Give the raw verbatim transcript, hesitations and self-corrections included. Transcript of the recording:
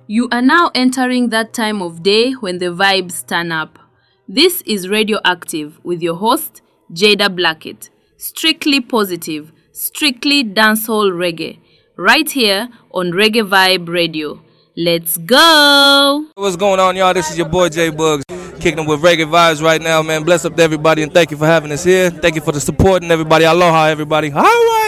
You are now entering that time of day when the vibes turn up. This is Radioactive with your host, Jada Blackett. Strictly positive, strictly dancehall reggae. Right here on Reggae Vibe Radio. Let's go! What's going on, y'all? This is your boy J Bugs, kicking it with Reggae Vibes right now, man. Bless up to everybody and thank you for having us here. Thank you for the support and everybody. Aloha, everybody. All right.